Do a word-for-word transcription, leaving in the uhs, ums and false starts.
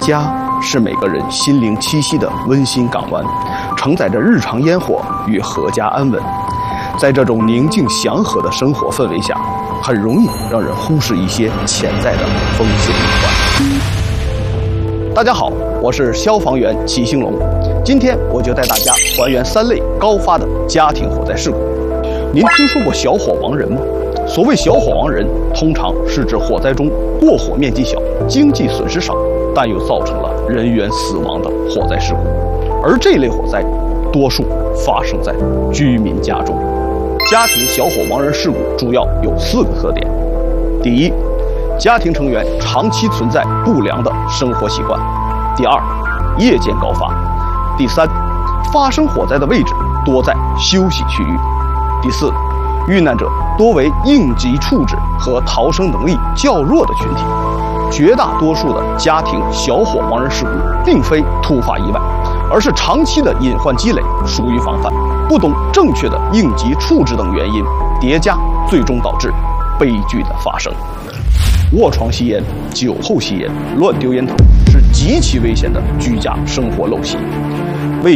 家是每个人心灵栖息的温馨港湾，承载着日常烟火与阖家安稳。在这种宁静祥和的生活氛围下，很容易让人忽视一些潜在的风险隐患。大家好，我是消防员齐兴龙，今天我就带大家还原三类高发的家庭火灾事故。您听说过小火亡人吗？所谓小火亡人，通常是指火灾中过火面积小、经济损失少，但又造成了人员死亡的火灾事故。而这类火灾，多数发生在居民家中。家庭小火亡人事故主要有四个特点：第一，家庭成员长期存在不良的生活习惯；第二，夜间高发；第三，发生火灾的位置多在休息区域；第四，遇难者多为应急处置和逃生能力较弱的群体。绝大多数的家庭小火亡人事故并非突发意外，而是长期的隐患积累，疏于防范，不懂正确的应急处置等原因叠加，最终导致悲剧的发生。卧床吸烟、酒后吸烟、乱丢烟头是极其危险的居家生活陋习，为